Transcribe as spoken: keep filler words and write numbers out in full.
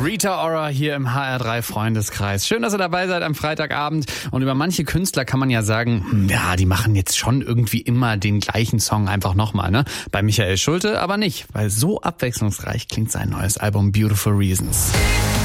Rita Ora hier im H R drei Freundeskreis. Schön, dass ihr dabei seid am Freitagabend. Und über manche Künstler kann man ja sagen, hm, ja, die machen jetzt schon irgendwie immer den gleichen Song einfach nochmal, ne? Bei Michael Schulte aber nicht, weil so abwechslungsreich klingt sein neues Album Beautiful Reasons.